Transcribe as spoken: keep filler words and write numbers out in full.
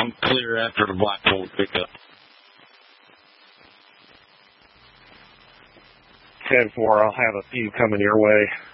I'm clear after the Blackpool pickup. ten four, I'll have a few coming your way.